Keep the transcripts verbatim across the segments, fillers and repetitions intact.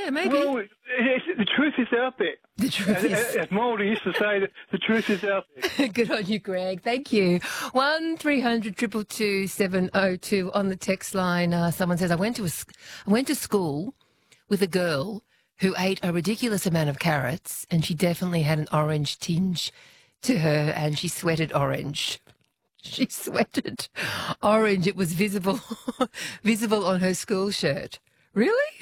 Yeah, maybe. Well, it's, the truth is out there. The truth As, is. as Mouldy used to say, the, the truth is out there. Good on you, Greg. Thank you. One three hundred two two two seven oh two on the text line. Uh, someone says, I went to a, sc- I went to school with a girl who ate a ridiculous amount of carrots, and she definitely had an orange tinge to her, and she sweated orange. She sweated orange. It was visible, visible on her school shirt. Really?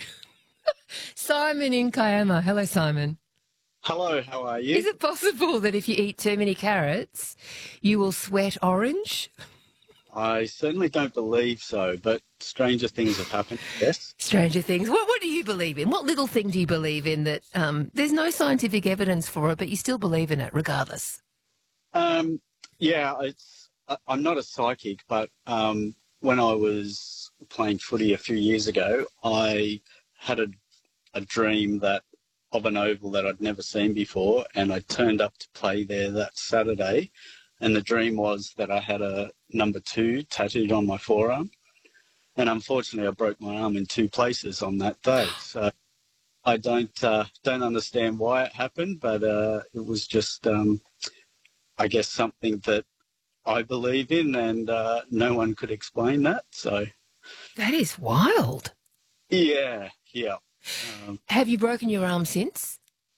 Simon in Kiama. Hello, Simon. Hello, how are you? Is it possible that if you eat too many carrots, you will sweat orange? I certainly don't believe so, but stranger things have happened, yes. Stranger things. What, what do you believe in? What little thing do you believe in that um, there's no scientific evidence for it, but you still believe in it regardless? Um, yeah, it's. I- I'm not a psychic, but um, when I was playing footy a few years ago, I had a, a dream that of an oval that I'd never seen before, and I turned up to play there that Saturday, and the dream was that I had a number two tattooed on my forearm, and unfortunately I broke my arm in two places on that day. So I don't uh, don't understand why it happened, but uh, it was just, um, I guess, something that I believe in, and uh, no one could explain that. So That is wild. yeah, yeah. Um, Have you broken your arm since?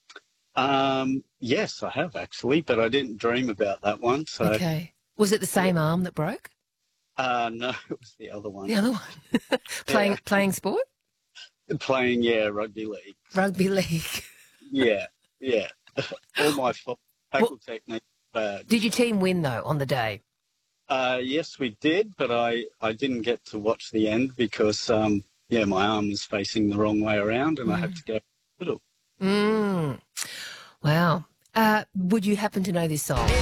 um, yes, I have actually, but I didn't dream about that one. So Okay. Was it the same arm that broke? uh, no, it was the other one. The other one? playing Yeah. playing sport? Playing, yeah, rugby league. Rugby league. Yeah, yeah. All my fault. Tackle technique bad. Did your team win, though, on the day? Uh, yes, we did, but I, I didn't get to watch the end because, um, yeah, my arm was facing the wrong way around and I had to go to the hospital. Mm. Wow. Uh, would you happen to know this song?